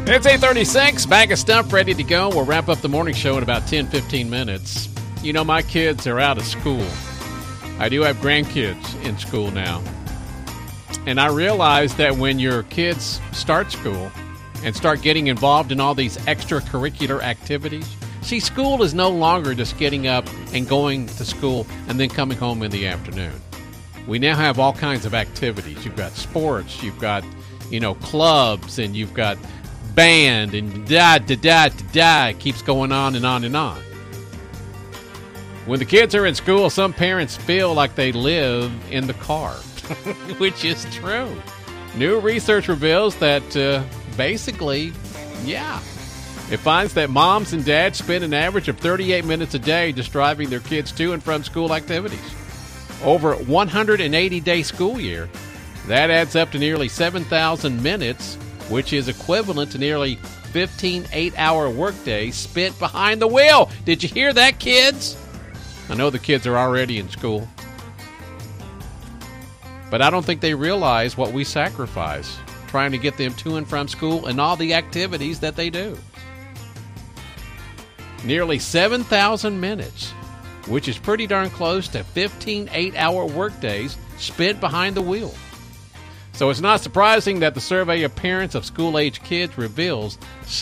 It's 8:36, bag of stuff ready to go. We'll wrap up the morning show in about 10-15 minutes. You know, my kids are out of school. I do have grandkids in school now. And I realize that when your kids start school and start getting involved in all these extracurricular activities, see, school is no longer just getting up and going to school and then coming home in the afternoon. We now have all kinds of activities. You've got sports, you've got, clubs, and you've got band, and it keeps going on and on and on. When the kids are in school, some parents feel like they live in the car, which is true. New research reveals that basically, it finds that moms and dads spend an average of 38 minutes a day just driving their kids to and from school activities. Over a 180-day school year, that adds up to nearly 7,000 minutes, which is equivalent to nearly 15 8-hour workdays spent behind the wheel. Did you hear that, kids? I know the kids are already in school, but I don't think they realize what we sacrifice trying to get them to and from school and all the activities that they do. Nearly 7,000 minutes, which is pretty darn close to 15 8-hour workdays spent behind the wheel. So it's not surprising that the survey of parents of school-age kids reveals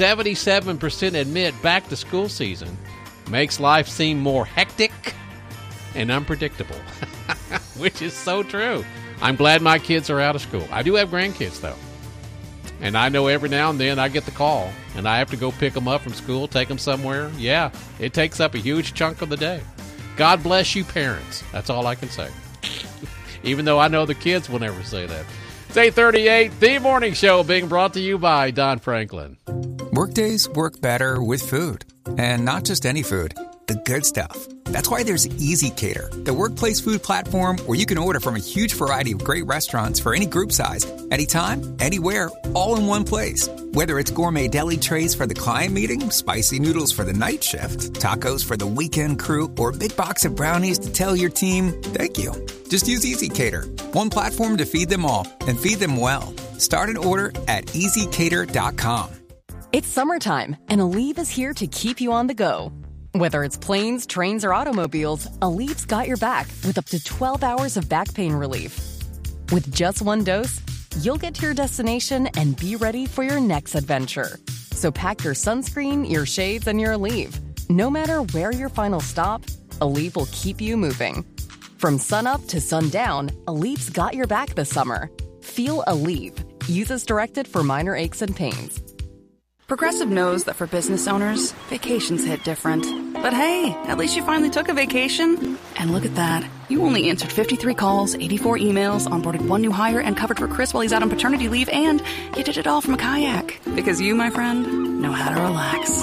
77% admit back-to-school season makes life seem more hectic and unpredictable, which is so true. I'm glad my kids are out of school. I do have grandkids, though. And I know every now and then I get the call, and I have to go pick them up from school, take them somewhere. Yeah, it takes up a huge chunk of the day. God bless you, parents. That's all I can say. Even though I know the kids will never say that. It's 8:38, the morning show being brought to you by Don Franklin. Workdays work better with food. And not just any food, the good stuff. That's why there's Easy Cater, the workplace food platform where you can order from a huge variety of great restaurants for any group size, anytime, anywhere, all in one place. Whether it's gourmet deli trays for the client meeting, spicy noodles for the night shift, tacos for the weekend crew, or a big box of brownies to tell your team, thank you. Just use Easy Cater, one platform to feed them all, and feed them well. Start an order at easycater.com. It's summertime, and Aleve is here to keep you on the go. Whether it's planes, trains, or automobiles, Aleve's got your back with up to 12 hours of back pain relief. With just one dose, you'll get to your destination and be ready for your next adventure. So pack your sunscreen, your shades, and your Aleve. No matter where your final stop, Aleve will keep you moving. From sunup to sundown, Aleve's got your back this summer. Feel Aleve. Use as directed for minor aches and pains. Progressive knows that for business owners, vacations hit different. But hey, at least you finally took a vacation. And look at that. You only answered 53 calls, 84 emails, onboarded one new hire, and covered for Chris while he's out on paternity leave, and you did it all from a kayak. Because you, my friend, know how to relax.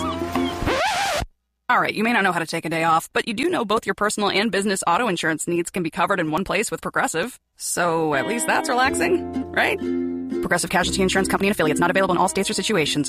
All right, you may not know how to take a day off, but you do know both your personal and business auto insurance needs can be covered in one place with Progressive. So at least that's relaxing, right? Progressive Casualty Insurance Company and Affiliates, not available in all states or situations.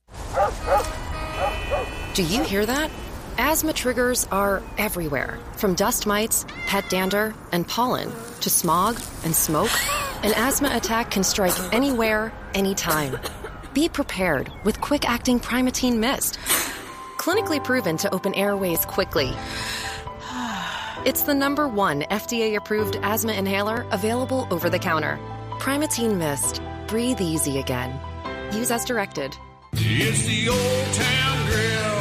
Do you hear that? Asthma triggers are everywhere, from dust mites, pet dander, and pollen, to smog and smoke. An asthma attack can strike anywhere, anytime. Be prepared with quick-acting Primatene Mist. Clinically proven to open airways quickly. It's the #1 FDA-approved asthma inhaler available over the counter. Primatene Mist. Breathe easy again. Use as directed. It's the Old Town Grill.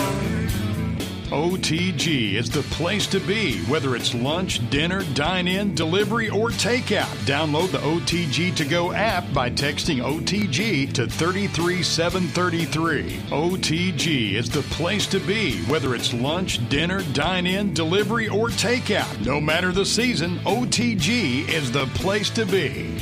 OTG is the place to be, whether it's lunch, dinner, dine-in, delivery, or takeout. Download the OTG To Go app by texting OTG to 33733. OTG is the place to be, whether it's lunch, dinner, dine-in, delivery, or takeout. No matter the season, OTG is the place to be.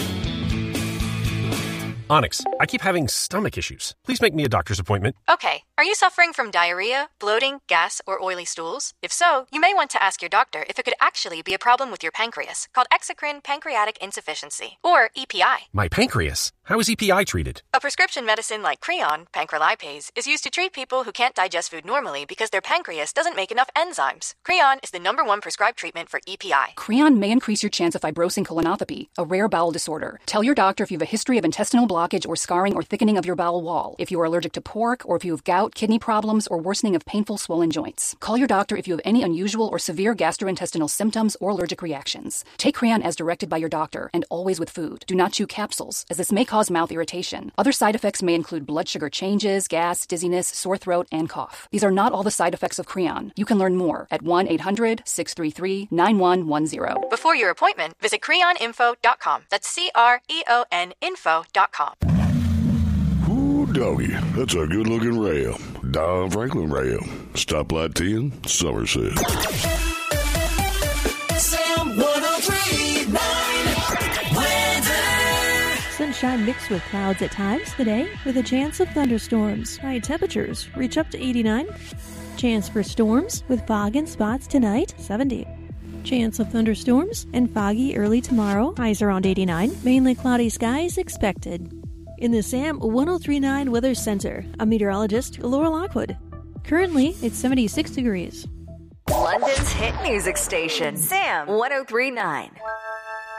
Onyx, I keep having stomach issues. Please make me a doctor's appointment. Okay, Are you suffering from diarrhea, bloating, gas, or oily stools? If so, you may want to ask your doctor if it could actually be a problem with your pancreas, called exocrine pancreatic insufficiency, or EPI. My pancreas? How is EPI treated? A prescription medicine like Creon, pancrelipase, is used to treat people who can't digest food normally because their pancreas doesn't make enough enzymes. Creon is the #1 prescribed treatment for EPI. Creon may increase your chance of fibrosing colonopathy, a rare bowel disorder. Tell your doctor if you have a history of intestinal blockage or scarring or thickening of your bowel wall, if you are allergic to pork, or if you have gout, kidney problems, or worsening of painful swollen joints. Call your doctor if you have any unusual or severe gastrointestinal symptoms or allergic reactions. Take Creon as directed by your doctor and always with food. Do not chew capsules, as this may cause mouth irritation. Other side effects may include blood sugar changes, gas, dizziness, sore throat, and cough. These are not all the side effects of Creon. You can learn more at 1-800-633-9110. Before your appointment, visit creoninfo.com. That's CREON info.com. Ooh, doggy, that's a good-looking rail. Don Franklin rail. Stoplight 10, Somerset. Sam 103.9 weather. Sunshine mixed with clouds at times today, with a chance of thunderstorms. High temperatures reach up to 89. Chance for storms with fog in spots tonight, 70. Chance of thunderstorms and foggy early tomorrow, highs around 89. Mainly cloudy skies expected. In the Sam 103.9 Weather Center, I'm meteorologist Laura Lockwood. Currently, it's 76 degrees. London's hit music station, Sam 103.9.